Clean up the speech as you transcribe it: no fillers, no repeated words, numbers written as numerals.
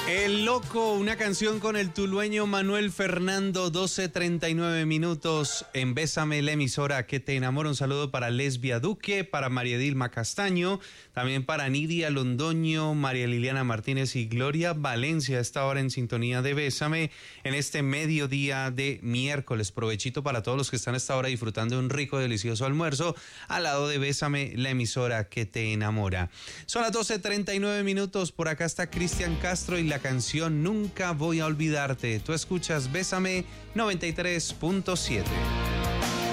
El Loco, una canción con el tulueño Manuel Fernando, 12:39 minutos en Bésame, la emisora que te enamora. Un saludo para Lesbia Duque, para María Dilma Castaño, también para Nidia Londoño, María Liliana Martínez y Gloria Valencia, a esta hora en sintonía de Bésame, en este mediodía de miércoles. Provechito para todos los que están a esta hora disfrutando de un rico, delicioso almuerzo, al lado de Bésame, la emisora que te enamora. Son las 12:39 minutos, por acá está Cristian Castro y la canción Nunca Voy a Olvidarte. Tú escuchas Bésame 93.7.